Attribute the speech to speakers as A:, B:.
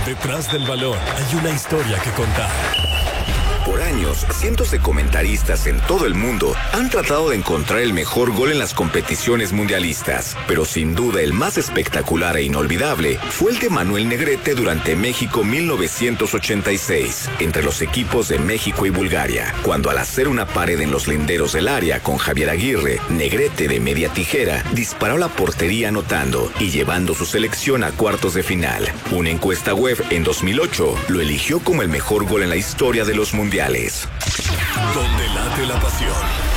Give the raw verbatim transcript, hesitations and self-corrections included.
A: Detrás del balón hay una historia que contar.
B: Por años, cientos de comentaristas en todo el mundo han tratado de encontrar el mejor gol en las competiciones mundialistas, pero sin duda el más espectacular e inolvidable fue el de Manuel Negrete durante México mil novecientos ochenta y seis, entre los equipos de México y Bulgaria, cuando al hacer una pared en los linderos del área con Javier Aguirre, Negrete de media tijera disparó a la portería anotando y llevando su selección a cuartos de final. Una encuesta web en dos mil ocho lo eligió como el mejor gol en la historia de los mundiales.
A: Donde late la pasión.